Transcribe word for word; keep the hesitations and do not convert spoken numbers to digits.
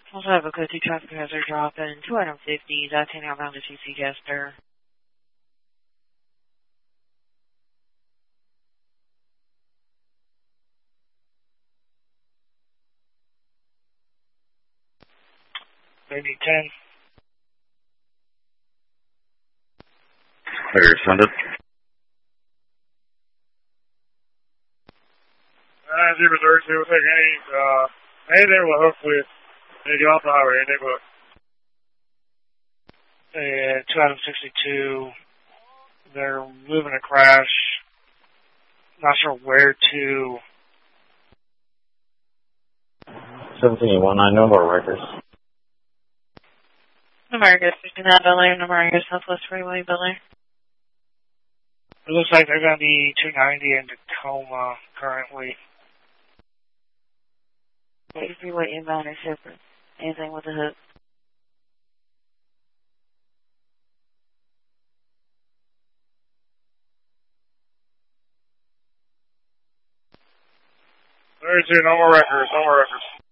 Also have a code two traffic hazard drop in two item fifties, I ten outbound to T C Chester. Maybe ten. Clear, send it. Uh, zero thirty, we'll take any, uh, anything will hopefully, they get off the highway, anything will. And two item sixty-two, they're moving a crash. Not sure where to. seventeen one nine, no more records. America fifty-nine building, America Southwest Freeway building. It looks like they're going to be two ninety in Tacoma currently. eighty freeway inbound or separate. Anything with a hook. thirty-two, no more records, no more records.